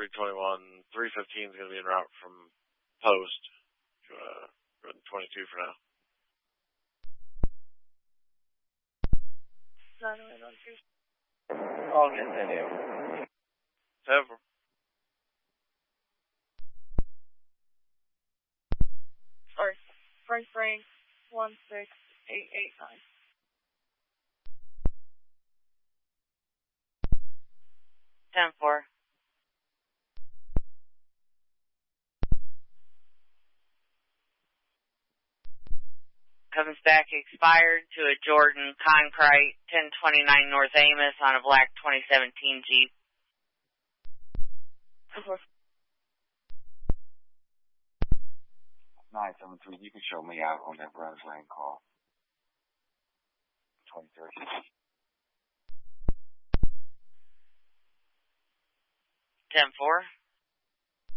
321. 315 is going to be en route from Post to 22 for now. 90812. All continue. 10-4. Sorry. Frank 16889. 10-4. Comes back expired to a Jordan Concrete 1029 North Amos on a black 2017 Jeep. 10-4. 973, you can show me out on that Burns Lane call. 2030. 10-4.